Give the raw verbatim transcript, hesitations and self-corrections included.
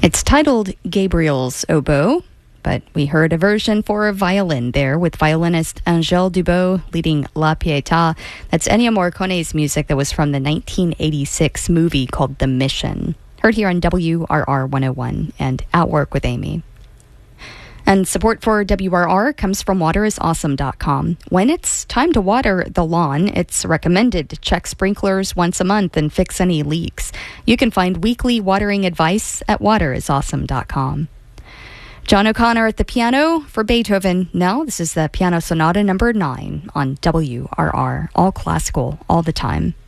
It's titled Gabriel's Oboe, but we heard a version for violin there with violinist Angèle Dubos leading La Pietà. That's Ennio Morricone's music that was from the nineteen eighty-six movie called The Mission. Heard here on W R R one oh one and At Work with Amy. And support for W R R comes from water is awesome dot com. When it's time to water the lawn, it's recommended to check sprinklers once a month and fix any leaks. You can find weekly watering advice at water is awesome dot com. John O'Connor at the piano for Beethoven. Now, this is the Piano Sonata number nine on W R R. All classical, all the time.